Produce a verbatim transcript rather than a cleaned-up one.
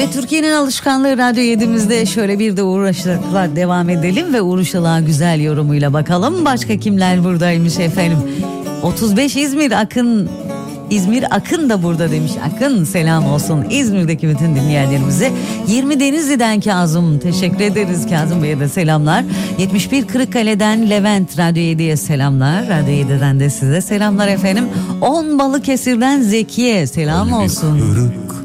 Evet, Türkiye'nin alışkanlığı Radyo yedimizde şöyle bir de Uğur Işık'la devam edelim ve Uğur Işık'a güzel yorumuyla bakalım başka kimler buradaymış efendim. otuz beş İzmir Akın İzmir Akın da burada demiş. Akın selam olsun İzmir'deki bütün dinleyenlerimize. yirmi Denizli'den Kazım, teşekkür ederiz Kazım Bey'e de selamlar. yetmiş bir Kırıkkale'den Levent, Radyo yediye selamlar. Radyo yediden de size selamlar efendim. on Balıkesir'den Zekiye selam olsun.